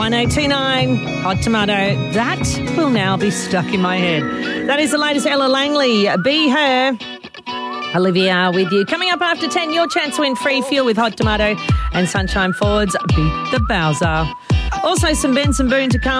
1029 Hot Tomato. That will now be stuck in my head. That is the latest Ella Langley. Be Her. Olivia with you. Coming up after 10, your chance to win free fuel with Hot Tomato and Sunshine Ford's Beat the Bowser. Also some Benson Boone to come.